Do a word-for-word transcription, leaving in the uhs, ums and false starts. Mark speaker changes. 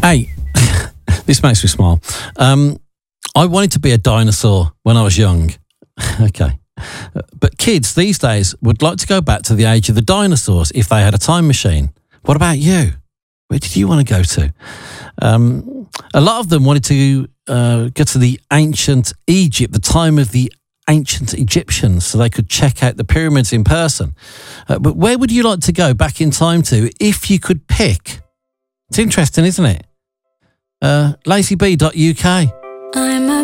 Speaker 1: Hey, this makes me smile. Um, I wanted to be a dinosaur when I was young. Okay. But kids these days would like to go back to the age of the dinosaurs if they had a time machine. What about you? Where did you want to go to? Um, a lot of them wanted to uh, go to the ancient Egypt, the time of the ancient Egyptians, so they could check out the pyramids in person. Uh, but where would you like to go back in time to if you could pick? It's interesting, isn't it? Uh, lazy bee dot U K.